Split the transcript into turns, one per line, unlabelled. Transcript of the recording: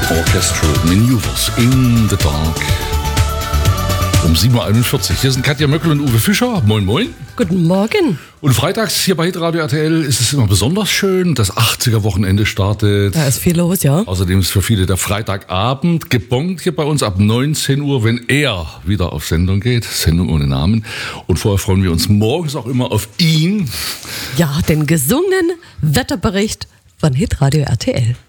Orchestral Maneuvers in the Dark. Um 7.41 Uhr. Hier sind Katja Möckel und Uwe Fischer. Moin, moin.
Guten Morgen.
Und freitags hier bei Hitradio RTL ist es immer besonders schön. Das 80er-Wochenende startet.
Da ist viel los, ja.
Außerdem ist für viele der Freitagabend gebongt hier bei uns ab 19 Uhr, wenn er wieder auf Sendung geht. Sendung ohne Namen. Und vorher freuen wir uns morgens auch immer auf ihn.
Ja, den gesungenen Wetterbericht von Hitradio RTL.